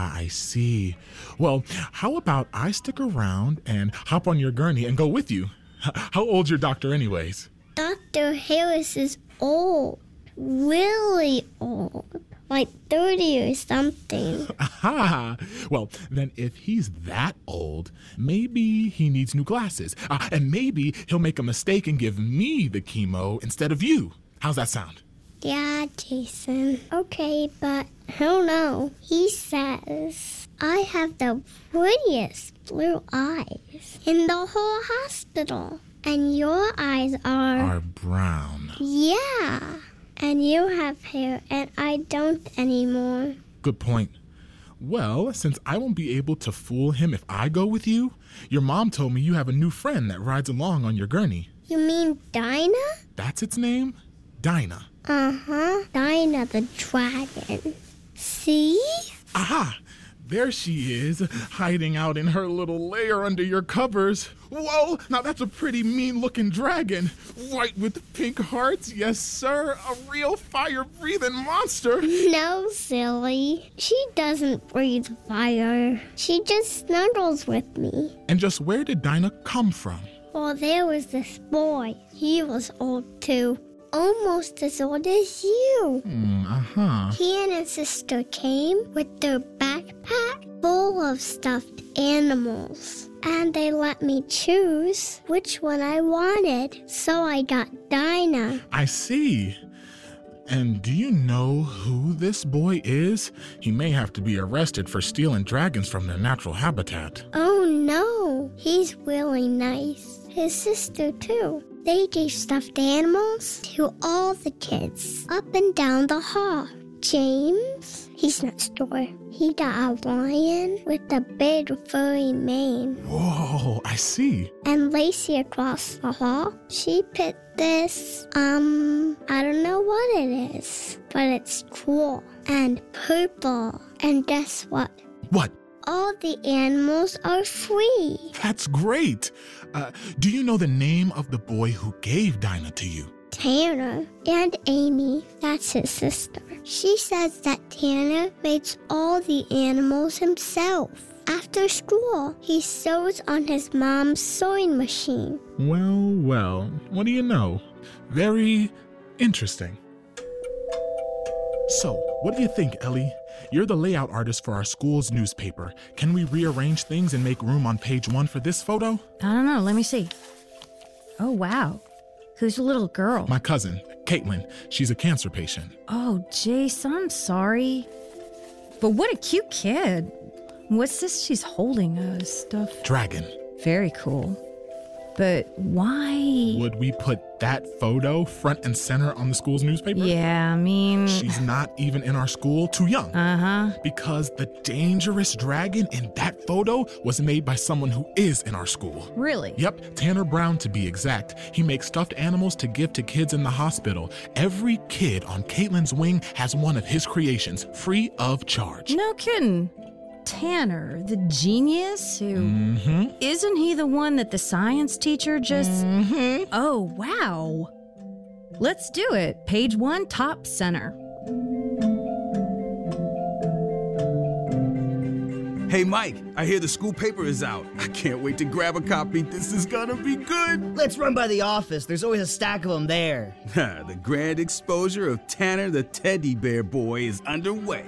I see. Well, how about I stick around and hop on your gurney and go with you? How old's your doctor anyways? Dr. Harris is old. Really old. Like 30 or something. Aha! Well, then if he's that old, maybe he needs new glasses. And maybe he'll make a mistake and give me the chemo instead of you. How's that sound? Yeah, Jason. Okay, but I don't know. He says I have the prettiest blue eyes in the whole hospital. And your eyes are brown. Yeah. And you have hair, and I don't anymore. Good point. Well, since I won't be able to fool him if I go with you, your mom told me you have a new friend that rides along on your gurney. You mean Dinah? That's its name? Dinah. Uh-huh. Dinah the dragon. See? Aha! There she is, hiding out in her little lair under your covers. Whoa, now that's a pretty mean-looking dragon. White with pink hearts, yes, sir. A real fire-breathing monster. No, silly. She doesn't breathe fire. She just snuggles with me. And just where did Dinah come from? Well, there was this boy. He was old, too. Almost as old as you. He and his sister came with their backpack full of stuffed animals. And they let me choose which one I wanted. So I got Dinah. I see. And do you know who this boy is? He may have to be arrested for stealing dragons from their natural habitat. Oh, no. He's really nice. His sister, too. They gave stuffed animals to all the kids up and down the hall. James, he's next door. He got a lion with a big furry mane. Whoa, I see. And Lacey across the hall, she picked this, I don't know what it is, but it's cool and purple. And guess what? What? All the animals are free. That's great. Do you know the name of the boy who gave Dinah to you? Tanner and Amy, that's his sister. She says that Tanner makes all the animals himself. After school, he sews on his mom's sewing machine. Well, what do you know? Very interesting. So, what do you think, Ellie? You're the layout artist for our school's newspaper. Can we rearrange things and make room on page 1 for this photo? I don't know. Let me see. Oh, wow. Who's the little girl? My cousin, Caitlin. She's a cancer patient. Oh, Jace, I'm sorry. But what a cute kid. What's this she's holding? A stuffed dragon. Very cool. But why? Would we put that photo front and center on the school's newspaper? Yeah, I mean... She's not even in our school, too young. Uh-huh. Because the dangerous dragon in that photo was made by someone who is in our school. Really? Yep, Tanner Brown to be exact. He makes stuffed animals to give to kids in the hospital. Every kid on Caitlin's wing has one of his creations, free of charge. No kidding. Tanner, the genius who... Isn't he the one that the science teacher just... Oh, wow. Let's do it. Page 1, top center. Hey, Mike, I hear the school paper is out. I can't wait to grab a copy. This is gonna be good. Let's run by the office. There's always a stack of them there. The grand exposure of Tanner the Teddy Bear Boy is underway.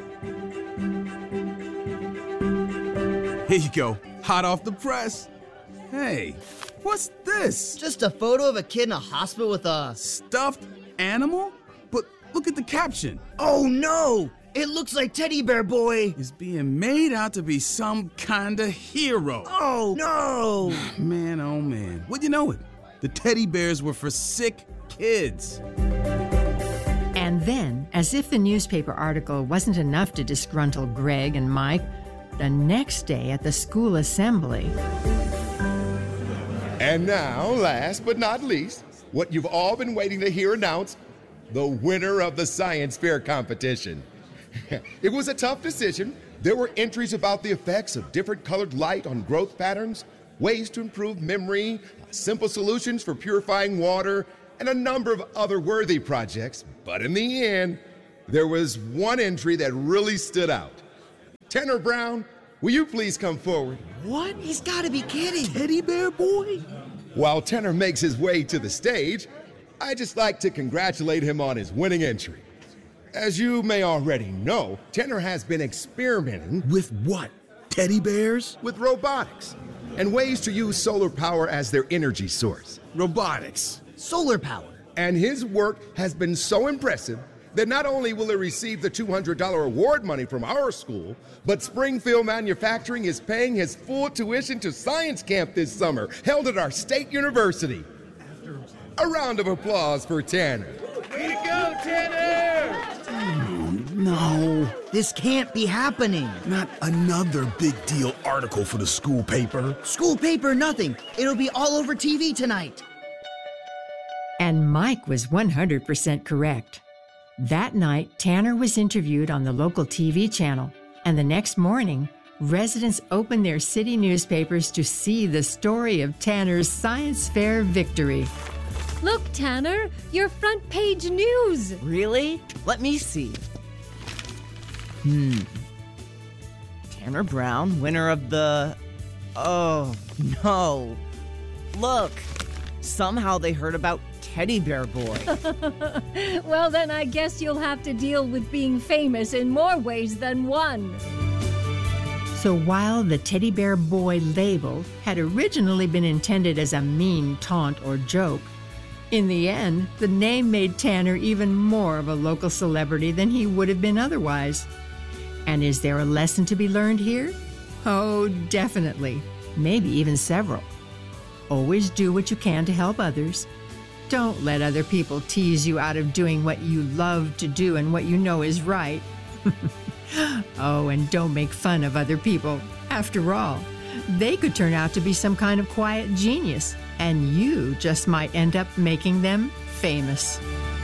Here you go, hot off the press. Hey, what's this? Just a photo of a kid in a hospital with a... stuffed animal? But look at the caption. Oh no! It looks like Teddy Bear Boy is being made out to be some kinda hero. Oh no! Man, oh man. Would you know it? The teddy bears were for sick kids. And then, as if the newspaper article wasn't enough to disgruntle Greg and Mike, the next day at the school assembly. And now, last but not least, what you've all been waiting to hear announced, the winner of the science fair competition. It was a tough decision. There were entries about the effects of different colored light on growth patterns, ways to improve memory, simple solutions for purifying water, and a number of other worthy projects. But in the end, there was one entry that really stood out. Tanner Brown, will you please come forward? What? He's gotta be kidding. Teddy Bear Boy? While Tanner makes his way to the stage, I'd just like to congratulate him on his winning entry. As you may already know, Tanner has been experimenting With what? Teddy bears? with robotics and ways to use solar power as their energy source. Robotics. Solar power. And his work has been so impressive that not only will he receive the $200 award money from our school, but Springfield Manufacturing is paying his full tuition to science camp this summer, held at our state university. A round of applause for Tanner. Way to go, Tanner! No, this can't be happening. Not another big deal article for the school paper. School paper, nothing. It'll be all over TV tonight. And Mike was 100% correct. That night, Tanner was interviewed on the local TV channel, and the next morning, residents opened their city newspapers to see the story of Tanner's science fair victory. Look, Tanner, your front page news. Really? Let me see. Tanner Brown, winner of the... Oh, no. Look, somehow they heard about Teddy Bear Boy. Well, then I guess you'll have to deal with being famous in more ways than one. So while the Teddy Bear Boy label had originally been intended as a mean taunt or joke, in the end, the name made Tanner even more of a local celebrity than he would have been otherwise. And is there a lesson to be learned here? Oh, definitely. Maybe even several. Always do what you can to help others. Don't let other people tease you out of doing what you love to do and what you know is right. Oh, and don't make fun of other people. After all, they could turn out to be some kind of quiet genius, and you just might end up making them famous.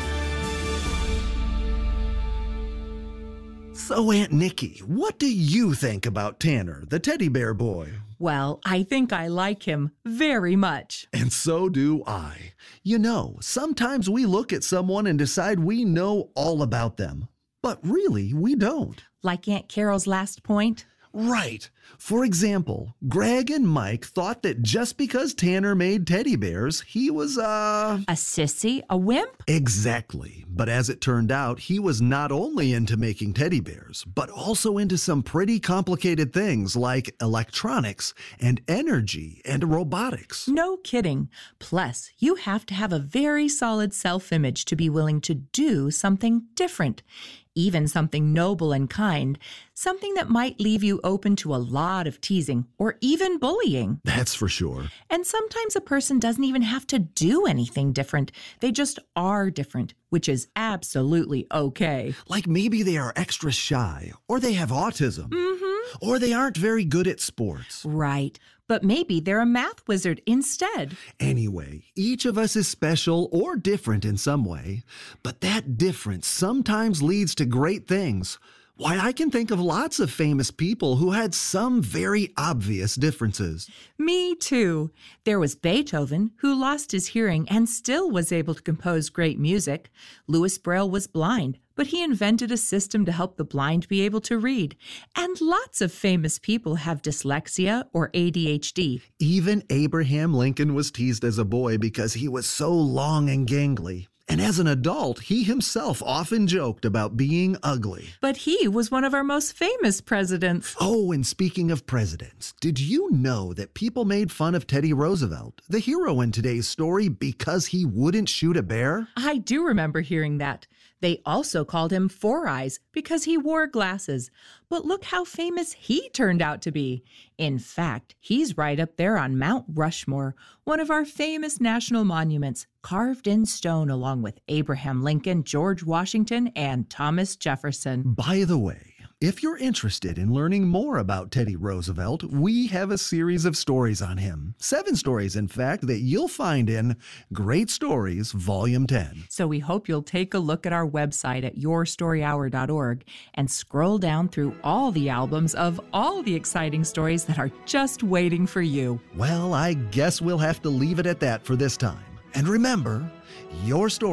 So, Aunt Nikki, what do you think about Tanner, the Teddy Bear Boy? Well, I think I like him very much. And so do I. You know, sometimes we look at someone and decide we know all about them. But really, we don't. Like Aunt Carol's last point? Right. For example, Greg and Mike thought that just because Tanner made teddy bears, he was a sissy, a wimp? Exactly. But as it turned out, he was not only into making teddy bears, but also into some pretty complicated things like electronics and energy and robotics. No kidding. Plus, you have to have a very solid self-image to be willing to do something different. Even something noble and kind, something that might leave you open to a lot of teasing or even bullying. That's for sure. And sometimes a person doesn't even have to do anything different. They just are different, which is absolutely okay. Like maybe they are extra shy, or they have autism, or they aren't very good at sports. Right. But maybe they're a math wizard instead. Anyway, each of us is special or different in some way, but that difference sometimes leads to great things. Why, I can think of lots of famous people who had some very obvious differences. Me too. There was Beethoven, who lost his hearing and still was able to compose great music. Louis Braille was blind, but he invented a system to help the blind be able to read. And lots of famous people have dyslexia or ADHD. Even Abraham Lincoln was teased as a boy because he was so long and gangly. And as an adult, he himself often joked about being ugly. But he was one of our most famous presidents. Oh, and speaking of presidents, did you know that people made fun of Teddy Roosevelt, the hero in today's story, because he wouldn't shoot a bear? I do remember hearing that. They also called him Four Eyes because he wore glasses. But look how famous he turned out to be. In fact, he's right up there on Mount Rushmore, one of our famous national monuments, carved in stone along with Abraham Lincoln, George Washington, and Thomas Jefferson. By the way, if you're interested in learning more about Teddy Roosevelt, we have a series of stories on him. 7 stories, in fact, that you'll find in Great Stories, Volume 10. So we hope you'll take a look at our website at yourstoryhour.org and scroll down through all the albums of all the exciting stories that are just waiting for you. Well, I guess we'll have to leave it at that for this time. And remember,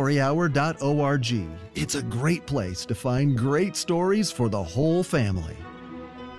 yourstoryhour.org. It's a great place to find great stories for the whole family.